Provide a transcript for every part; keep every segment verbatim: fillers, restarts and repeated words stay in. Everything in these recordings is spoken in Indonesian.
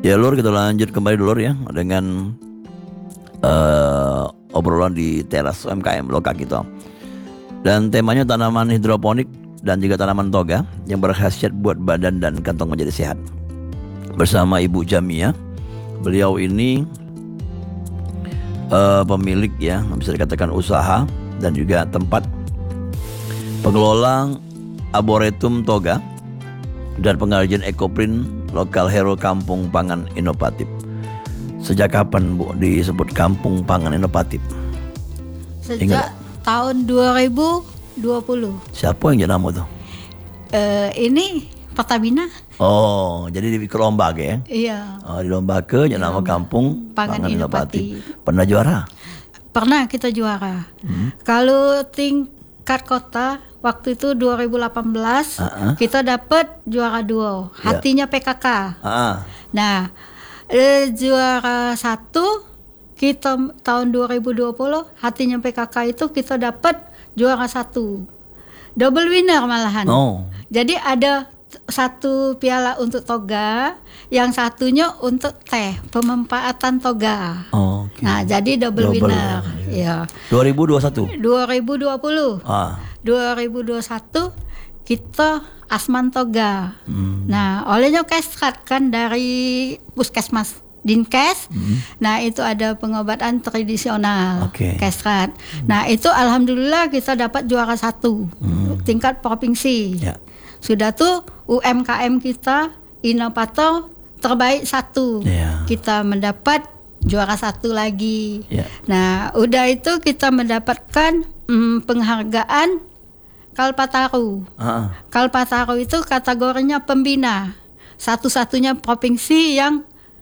Ya Lur, kita lanjut kembali dulu ya dengan uh, obrolan di teras U M K M Lokak gitu. Dan temanya tanaman hidroponik dan juga tanaman toga yang berkhasiat buat badan dan kantong menjadi sehat. Bersama Ibu Jamia. Beliau ini uh, pemilik ya, bisa dikatakan usaha dan juga tempat pengelola Arboretum Toga dan pengrajin ekoprint lokal hero Kampung Pangan Inovatif. Sejak kapan Bu disebut Kampung Pangan Inovatif? Sejak Ingat? Tahun dua ribu dua puluh. Siapa yang jadi nama tuh? Uh, ini Pertamina. Oh, jadi di Lembaga ya? Iya. Oh, di Lembaga jadi nama Kampung Pangan, Pangan Inovatif. Inovatif. Pernah juara? Pernah kita juara. Hmm. Kalau tingkat kota waktu itu dua ribu delapan belas uh-uh. kita dapat juara dua. Hatinya P K K. Uh-uh. Nah, eh, juara satu kita tahun dua ribu dua puluh hatinya P K K itu kita dapat juara satu. Double winner malahan. Oh. Jadi ada satu piala untuk toga, yang satunya untuk teh, pemanfaatan toga. Oh, okay. Nah, jadi double, double winner. Ya. dua ribu dua puluh satu. dua ribu dua puluh. Ah. dua ribu dua puluh satu kita Asman Toga. Hmm. Nah, olehnya kesrat kan dari Puskesmas Dinkes. Hmm. Nah, itu ada pengobatan tradisional. Okay. Kesrat. Hmm. Nah, itu alhamdulillah kita dapat juara satu hmm. tingkat provinsi. Ya. Sudah tuh U M K M kita inovator terbaik satu. Yeah. Kita mendapat juara satu lagi. Yeah. Nah, udah itu kita mendapatkan mm, penghargaan Kalpataru. Uh-uh. Kalpataru itu kategorinya pembina. Satu-satunya provinsi yang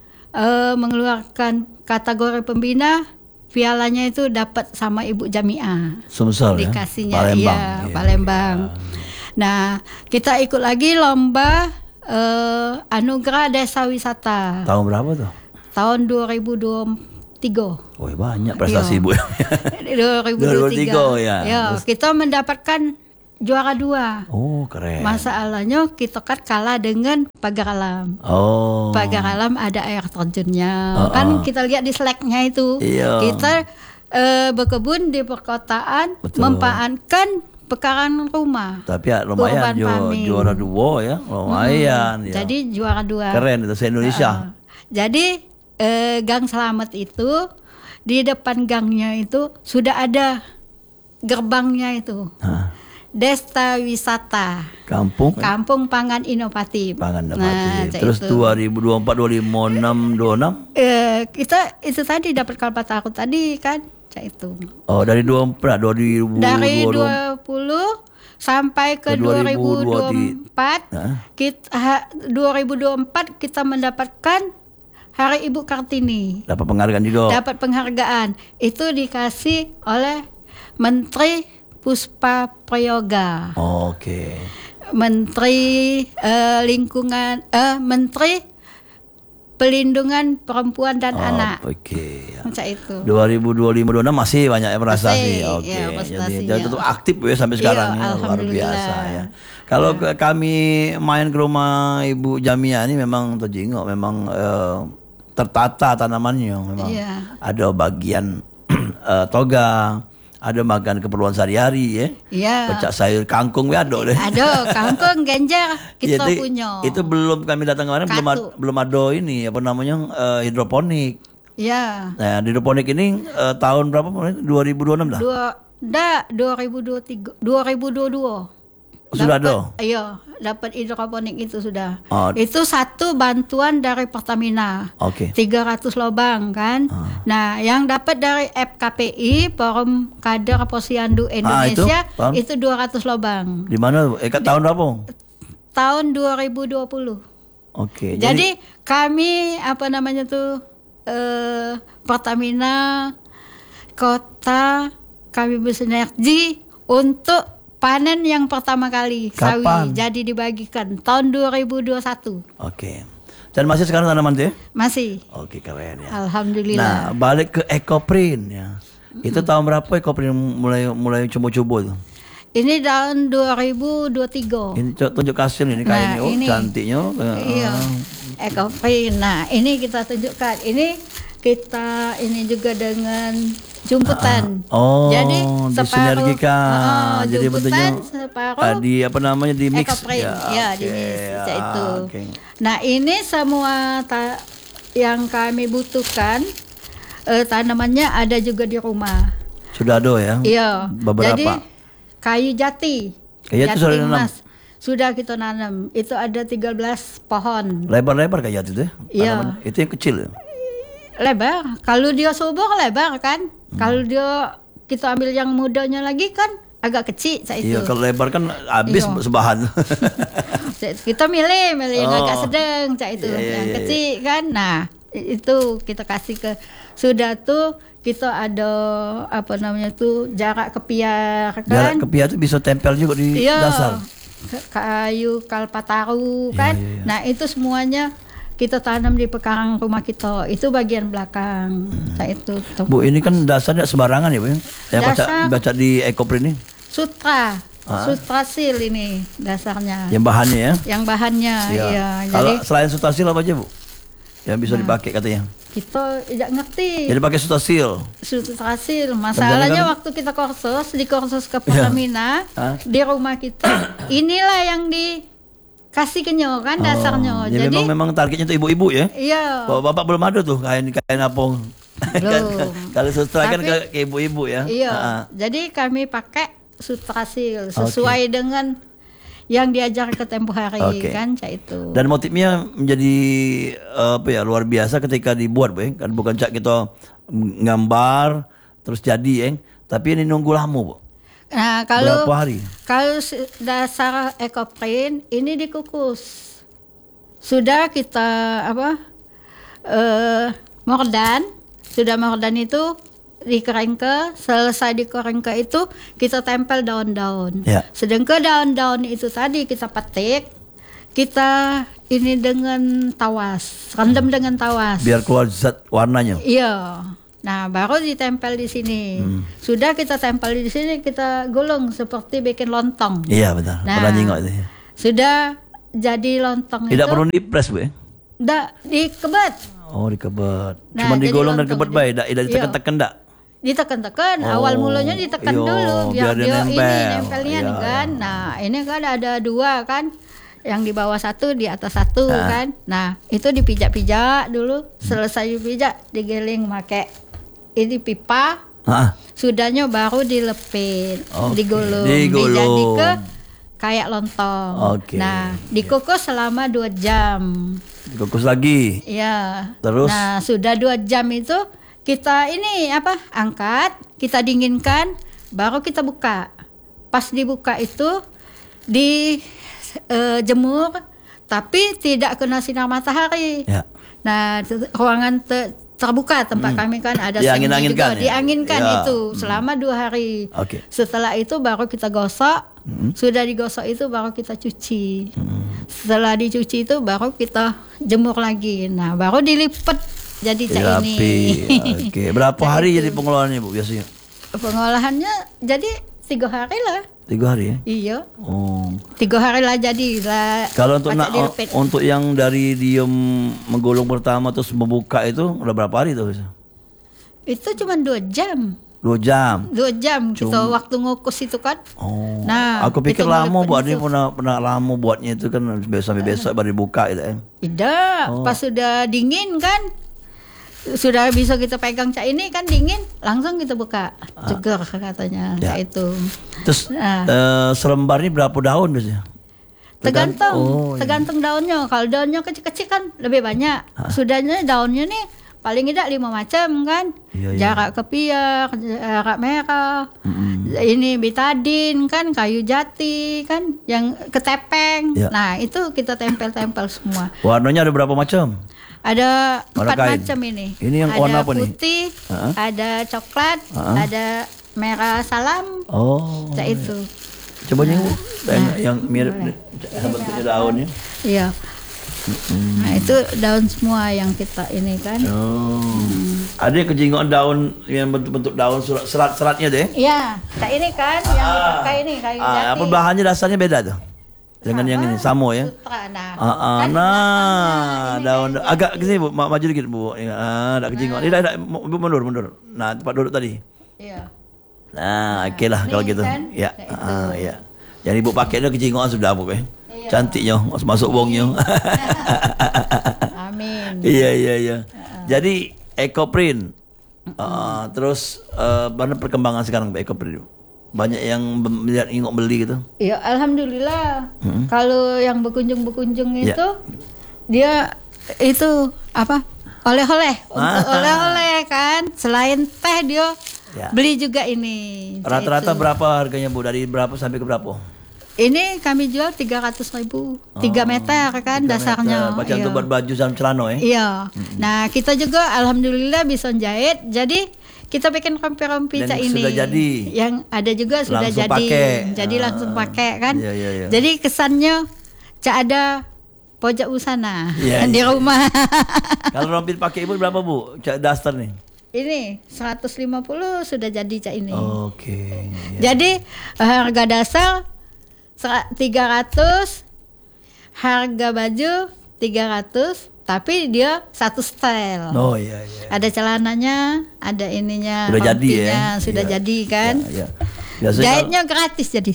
uh, mengeluarkan kategori pembina. Pialanya itu dapat sama Ibu Jamia. Sumsel ya? Dikasihnya, Palembang. Iya, Palembang. Yeah. Nah, kita ikut lagi lomba uh, Anugerah Desa Wisata. Tahun berapa tuh? Tahun dua ribu dua puluh tiga. Oh, banyak prestasi Bu. dua ribu dua puluh tiga ya. Ya, terus kita mendapatkan juara dua. Oh, keren. Masalahnya kita kan kalah dengan Pagar Alam. Oh. Pagar Alam ada air terjunnya. Oh, kan oh. Kita lihat di Slack-nya itu. Iya. Kita uh, berkebun di perkotaan, Betul. Memanfaatkan pekarangan rumah. Tapi ya lumayan ju, juara dua ya, lumayan. Hmm, ya. Jadi juara dua. Keren itu se-Indonesia. Uh, jadi eh, Gang Selamat itu di depan gangnya itu sudah ada gerbangnya itu. Huh? Desa Wisata. Kampung. Kampung Pangan Inovatif. Pangan Inovatif. Nah, Terus itu. dua ribu dua puluh empat, dua ribu dua puluh lima, dua ribu dua puluh enam. Eh, kita itu tadi dapat Kalpataru tadi kan. Itu. Oh, dari dua ribu dari dua puluh sampai ke dua ribu dua puluh empat. Kita dua ribu dua puluh empat kita mendapatkan Hari Ibu Kartini. Dapat penghargaan juga. Dapat penghargaan. Itu dikasih oleh Menteri Puspa Prayoga. Oh, oke. Okay. Menteri uh, lingkungan uh, Menteri Pelindungan Perempuan dan oh, Anak. Oke. Okay. Macam itu. dua ribu dua puluh lima dua ribu dua puluh enam masih banyak yang prestasi. Oke. Okay. Ya, jadi jadi tetap aktif ya sampai sekarang ya, ya, luar biasa ya. Kalau ya. kami main ke rumah Ibu Jamia ini memang terjenguk, memang eh, tertata tanamannya, memang ya. Ada bagian eh, toga. Ada makan keperluan sehari-hari ya. Iya. Pecak sayur kangkung ya ada deh. Ada kangkung genjer kita itu, punya. Itu belum kami datang kemarin belum ad, belum ada ini apa namanya uh, hidroponik. Iya. Nah, hidroponik ini uh, tahun berapa? dua ribu dua puluh enam dah. Dua dah dua ribu dua puluh tiga, dua ribu dua puluh dua. Sudah ada. Iya, dapat hidroponik itu sudah. Oh. Itu satu bantuan dari Pertamina. Oke. Okay. tiga ratus lubang kan. Oh. Nah, yang dapat dari F K P I Forum Kader Posyandu Indonesia ah, itu, itu dua ratus lubang. Di mana? Eh, tahun berapa? Tahun dua ribu dua puluh. Oke. Okay, jadi, jadi kami apa namanya tuh eh, Pertamina Kota kami bersinergi untuk panen yang pertama kali. Kapan? Sawi jadi dibagikan tahun dua ribu dua puluh satu. Oke. Dan masih sekarang tanaman tuh? Masih. Oke, keren ya. Alhamdulillah. Nah, balik ke ekoprint ya. Mm-hmm. Itu tahun berapa ekoprint mulai mulai coba-coba tuh? Ini tahun dua ribu dua puluh tiga. Ini tunjuk hasil ini kayaknya. Nah, oh, ini. Cantiknya. Iya. ekoprint. Nah, ini kita tunjukkan. Ini kita ini juga dengan jumputan. Oh, jadi separuh disinergikan. Uh, jadi bentuknya separuh uh, di apa namanya di mix ekoprint. Ya, ya okay. Di mix ya, itu. Okay. Nah, ini semua ta- yang kami butuhkan uh, tanamannya ada juga di rumah. Sudah ada ya? Iya. Beberapa. Jadi kayu jati. Kayu jati sudah nanam. Sudah kita nanam. Itu ada tiga belas pohon. Lebar-lebar kayu jati itu ya? Iya. Itu yang kecil ya? Lebar. Kalau dia subur lebar kan. Hmm. Kalau dia kita ambil yang mudanya lagi kan agak kecil saya itu. Iya, kalau lebar kan habis iya. Sebahan. Kita milih, milih yang oh. agak sedang cak itu. Iya, iya, yang iya. kecil kan. Nah, itu kita kasih ke sudah tuh kita ada apa namanya tuh jarak kepiar kan. Jarak kepiar itu bisa tempel juga di iya. dasar. Kayu kalpataru kan. Iya, iya, iya. Nah, itu semuanya kita tanam di pekarangan rumah kita. Itu bagian belakang. Hmm. Nah, itu. Tuh. Bu, ini kan dasarnya sembarangan ya, Bu? Saya baca baca di ekoprint ini. Sutra. Ah. Sutrasil ini dasarnya. Yang bahannya ya? Yang bahannya, iya. Ya. Kalau jadi, selain sutrasil apa aja, Bu? Yang bisa nah, dipakai katanya. Kita tidak ngerti. Jadi pakai sutrasil. Sutrasil. Masalahnya kan, waktu kita kursus di kursus ke Pertamina ya. Di rumah kita inilah yang di kasih kenyo kan dasarnya. Oh, ya jadi memang memang targetnya tuh ibu-ibu ya. Iya. Bapak belum ada tuh kain kain apung. Belum. Kalau sutra kan ke, ke ibu-ibu ya. Iya. Uh-huh. Jadi kami pakai sutrasil sesuai okay. dengan yang diajar ke tempo hari okay. kan cak itu. Dan motifnya menjadi apa ya luar biasa ketika dibuat, Bu. Kan bukan cak kita gambar terus jadi ya, tapi ini nunggu lama, Bu. Nah, kalau berapa hari? Kalau dasar ekoprint ini dikukus. Sudah kita apa? Eh, mordan. Sudah mordan itu dikeringke, selesai dikeringke itu kita tempel daun-daun. Ya. Sedangkan daun-daun itu tadi kita petik, kita ini dengan tawas, rendam dengan tawas. Biar keluar zat warnanya. Iya. Nah, baru ditempel di sini. Hmm. Sudah kita tempel di sini, kita gulung seperti bikin lontong. Iya, betul. Nah, pernah nyingok itu. Ya. Sudah jadi lontong. Tidak itu. perlu dipres, Bu. Tidak, dikebet. Oh, dikebet. Nah, cuma digulung dan kebet baik, tidak ditekan-tekan enggak? Ditekan-tekan, oh, awal mulanya ditekan iyo, dulu biar, biar dia nempel. Ini nempelnya iya, kan. Iya. Nah, ini kan ada dua kan. Yang di bawah satu, di atas satu nah. kan. Nah, itu dipijak-pijak dulu. Selesai dipijak, digiling pakai ini pipa, ah. Sudahnya baru dilepit, okay. digulung, digulung, dijadi ke kayak lontong. Okay. Nah, dikukus selama dua jam. Dikukus lagi. Iya. Terus? Nah, sudah dua jam itu kita ini apa? Angkat, kita dinginkan, baru kita buka. Pas dibuka itu di uh, jemur, tapi tidak kena sinar matahari. Ya. Nah, ruangan te- terbuka tempat hmm. kami kan ada diangin-anginkan, juga, ya? dianginkan ya. Itu selama dua hari. Okay. Setelah itu baru kita gosok. Hmm. Sudah digosok itu baru kita cuci. Hmm. Setelah dicuci itu baru kita jemur lagi. Nah, baru dilipat jadi cak ini. Oke. Okay. Berapa hari itu. Jadi pengolahannya, Bu, biasanya? Pengolahannya jadi tiga hari lah. Tiga hari ya? Iya. Oh. Tiga hari lah jadi lah. Kalau untuk na- untuk yang dari diem menggulung pertama terus membuka itu udah berapa hari tuh? Itu cuma dua jam. Dua jam. Dua jam Cuma... kita waktu ngukus itu kan. Oh. Nah, aku pikir lama buat ini pernah pernah lama buatnya itu kan sampai besok baru dibuka itu kan. Tidak, oh. Pas sudah dingin kan. Sudah bisa kita pegang cak ini kan dingin, langsung kita buka. Ceger katanya ya. Cak itu. Terus nah. uh, selembar ini berapa daun biasanya? Tergantung, oh, tergantung iya. daunnya. Kalau daunnya kecil-kecil kan lebih banyak. Hah? Sudahnya daunnya nih paling tidak lima macam kan. Iya, iya. Jarak kepiar, jarak merah, mm-hmm. ini betadin kan, kayu jati kan, yang ketepeng. Ya. Nah itu kita tempel-tempel semua. Warnanya ada berapa macam? Ada warna empat kain. Macam ini. Ini yang ada warna apa nih? Ada putih, uh-huh. ada coklat, uh-huh. ada merah salam. Oh. Cak itu. Coba nah, yang nah, yang mirip bentuknya daunnya. Iya. Mm-hmm. Nah itu daun semua yang kita ini kan. Oh. Hmm. Ada kejingoan daun yang bentuk-bentuk daun serat-seratnya deh. Iya. Cak ini kan ah. yang dipakai ini kayu ah, jati. Apa bahannya dasarnya beda tuh? Dengan sama, yang ini samo ya. Sutra, nah, ah, ah, kan nah, daun agak ke sini Bu, Ma- maju dikit Bu. Ya, ah, dak kejingok. Ini dah, dah Bu, mundur, mundur. Nah, tempat duduk tadi. Iya. Nah, oke lah kalau Nih, gitu. kan? Ya, Kayak itu. ah, ya. Jadi Ibu pakai dia kejingok sudah Bu eh. Iya. Cantiknya, masuk masuk bongnya. Amin. Iya, iya, iya. Jadi Ecoprint. Uh, terus uh, mana perkembangan sekarang Pak Ecoprint? Banyak yang melihat ingok beli gitu. Ya alhamdulillah. Hmm. Kalau yang berkunjung-berkunjung Ya. itu dia itu apa? Oleh-oleh untuk Ah. oleh-oleh kan. Selain teh dia Ya. beli juga ini. Rata-rata Itu. berapa harganya Bu? Dari berapa sampai ke berapa? Ini kami jual tiga ratus ribu, tiga meter kan Tiga dasarnya. meter. Macam Iya. untuk buat baju dan celana ya? Iya. Nah kita juga alhamdulillah bisa jahit. Jadi kita bikin rompi-rompi Dan cak ini. sudah jadi. Yang ada juga sudah Langsung jadi. pakai. Jadi Ah. langsung pakai kan. Iya, iya, iya. Jadi kesannya cak ada pojok busana Iya, di iya. rumah. Kalau rompi pakai Ibu berapa Bu? Cak daster nih. Ini seratus lima puluh sudah jadi cak ini. Oke. Ya. Jadi eh, harga dasar sera- tiga ratus, harga baju tiga ratus, tapi dia satu style. Oh iya iya. Ada celananya, ada ininya, Sudah jadi ya. rompinya, sudah Iya. jadi kan. Ya, ya. Biasanya Jahitnya gratis jadi.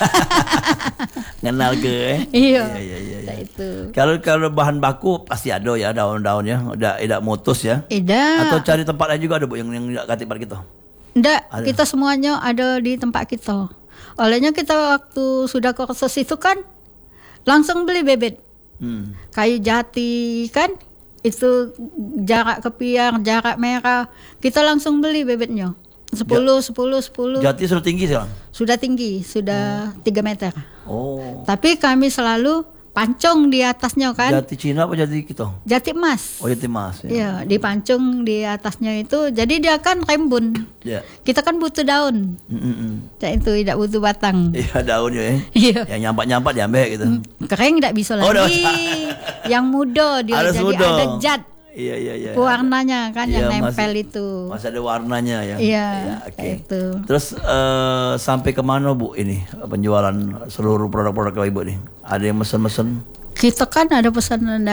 kalau kenal ke eh. Iya. Iya iya iya. Nah, iya. itu. Kalau kalau bahan baku pasti ada ya daun-daunnya, udah tidak mutus ya. Tidak. Atau cari tempat lain juga ada Bu yang yang tidak kati tempat kita. Enggak, Ada. kita semuanya ada di tempat kita. Olehnya kita waktu sudah kursus itu kan langsung beli bebet. Hmm. Kayu jati kan itu jarak kepiang, jarak merah. Kita langsung beli bebetnya. sepuluh, sepuluh, sepuluh. Jati sudah tinggi sekarang. Sudah tinggi, sudah tiga meter. Oh. Tapi kami selalu pancung di atasnya kan. Jati Cina apa jati kita? Jati emas. Oh jati emas ya. Iya, dipancung di atasnya itu. Jadi dia kan rembun. Ya. Kita kan butuh daun. Mm, mm, mm. Nah, itu tidak butuh batang. Iya daunnya ya. Iya. Yang nyampak-nyampak diambil gitu. Kering tidak bisa Oh, udah lagi. Yang muda dia Harus jadi muda. ada zat Iya iya iya. warnanya kan yang Iya, nempel masih- itu. Masih ada warnanya ya. Iya, oke. kayak itu. Terus eh, sampai ke mana Bu ini penjualan seluruh produk-produk Ibu nih? Ada yang mesen-mesen? Kita kan ada pesanan